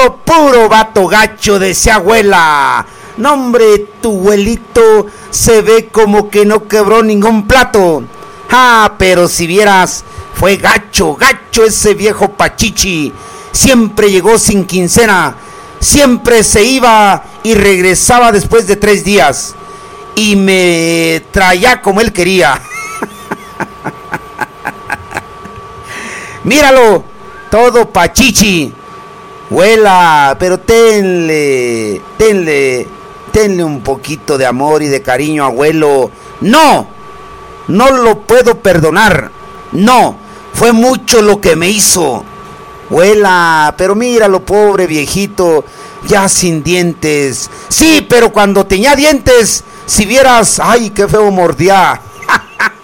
puro vato gacho, decía abuela. No, hombre, tu abuelito se ve como que no quebró ningún plato. Pero si vieras, fue gacho ese viejo pachichi. Siempre llegó sin quincena. Siempre se iba y regresaba después de 3 días. Y me traía como él quería. Míralo, todo pachichi. Abuela, pero tenle un poquito de amor y de cariño, abuelo. No lo puedo perdonar. No, fue mucho lo que me hizo. Abuela, pero míralo, pobre viejito, ya sin dientes. Sí, pero cuando tenía dientes, si vieras, ay, qué feo mordía.